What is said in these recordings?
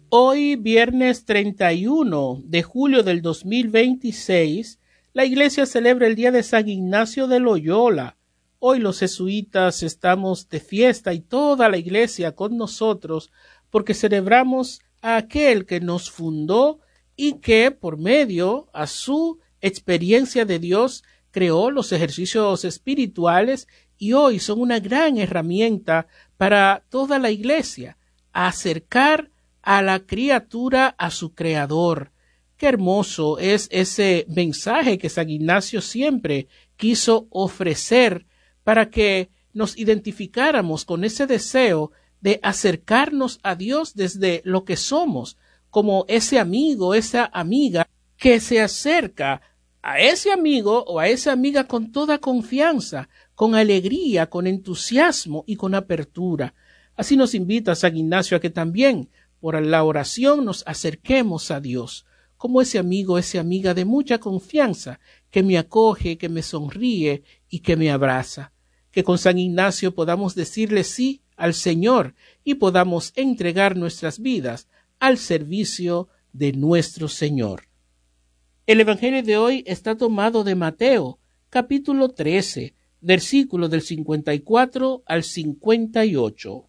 Hoy, viernes 31 de julio del 2026, la Iglesia celebra el día de San Ignacio de Loyola. Hoy los jesuitas estamos de fiesta y toda la Iglesia con nosotros porque celebramos a aquel que nos fundó y que por medio a su experiencia de Dios creó los ejercicios espirituales y hoy son una gran herramienta para toda la Iglesia a acercar a la criatura a su creador. Qué hermoso es ese mensaje que San Ignacio siempre quiso ofrecer para que nos identificáramos con ese deseo de acercarnos a Dios desde lo que somos, como ese amigo, esa amiga que se acerca a ese amigo o a esa amiga con toda confianza, con alegría, con entusiasmo y con apertura. Así nos invita San Ignacio a que también por la oración nos acerquemos a Dios, como ese amigo, esa amiga de mucha confianza, que me acoge, que me sonríe y que me abraza. Que con San Ignacio podamos decirle sí al Señor y podamos entregar nuestras vidas al servicio de nuestro Señor. El Evangelio de hoy está tomado de Mateo, capítulo 13, versículos del 54 al 58.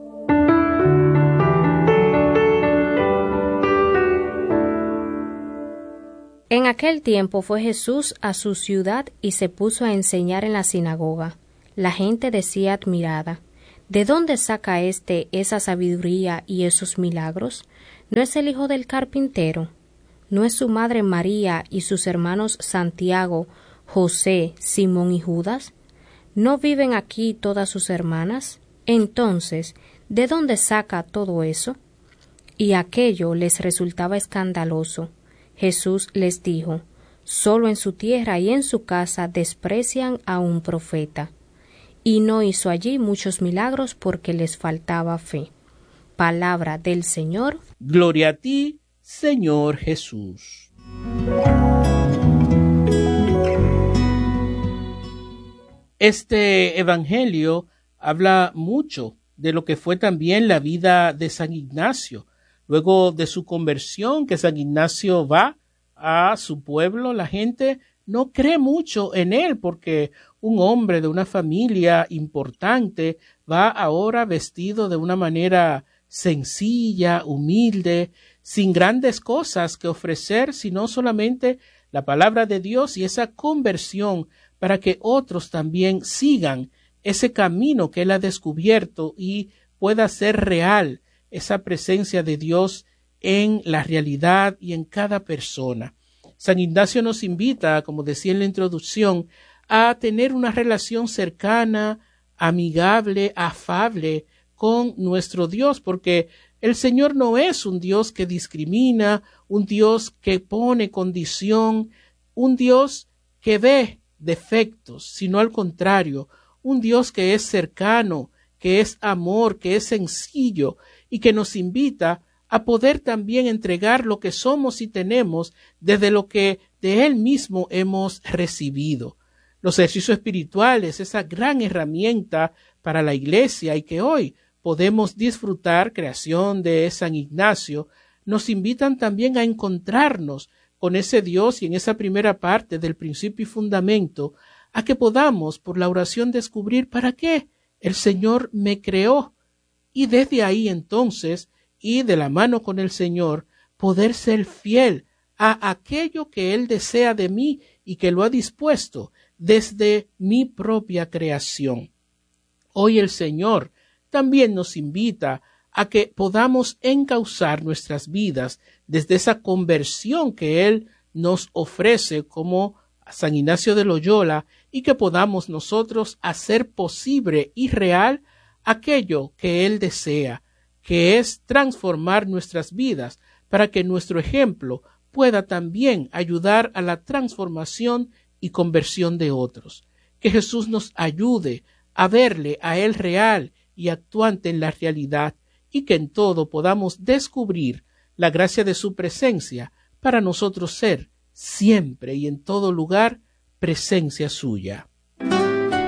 En aquel tiempo fue Jesús a su ciudad y se puso a enseñar en la sinagoga. La gente decía admirada: ¿de dónde saca éste esa sabiduría y esos milagros? ¿No es el hijo del carpintero? ¿No es su madre María y sus hermanos Santiago, José, Simón y Judas? ¿No viven aquí todas sus hermanas? Entonces, ¿de dónde saca todo eso? Y aquello les resultaba escandaloso. Jesús les dijo: solo en su tierra y en su casa desprecian a un profeta. Y no hizo allí muchos milagros porque les faltaba fe. Palabra del Señor. Gloria a ti, Señor Jesús. Este evangelio habla mucho de lo que fue también la vida de San Ignacio. Luego de su conversión, que San Ignacio va a su pueblo, la gente no cree mucho en él porque un hombre de una familia importante va ahora vestido de una manera sencilla, humilde, sin grandes cosas que ofrecer, sino solamente la palabra de Dios y esa conversión para que otros también sigan ese camino que él ha descubierto y pueda ser real esa presencia de Dios en la realidad y en cada persona. San Ignacio nos invita, como decía en la introducción, a tener una relación cercana, amigable, afable con nuestro Dios, porque el Señor no es un Dios que discrimina, un Dios que pone condición, un Dios que ve defectos, sino al contrario, un Dios que es cercano, que es amor, que es sencillo y que nos invita a poder también entregar lo que somos y tenemos desde lo que de Él mismo hemos recibido. Los ejercicios espirituales, esa gran herramienta para la Iglesia y que hoy podemos disfrutar, creación de San Ignacio, nos invitan también a encontrarnos con ese Dios y en esa primera parte del principio y fundamento, a que podamos por la oración descubrir para qué el Señor me creó y desde ahí entonces y de la mano con el Señor poder ser fiel a aquello que Él desea de mí y que lo ha dispuesto desde mi propia creación. Hoy el Señor también nos invita a que podamos encauzar nuestras vidas desde esa conversión que Él nos ofrece como San Ignacio de Loyola y que podamos nosotros hacer posible y real aquello que Él desea, que es transformar nuestras vidas para que nuestro ejemplo pueda también ayudar a la transformación y conversión de otros. Que Jesús nos ayude a verle a Él real y actuante en la realidad y que en todo podamos descubrir la gracia de su presencia para nosotros ser siempre y en todo lugar presencia suya.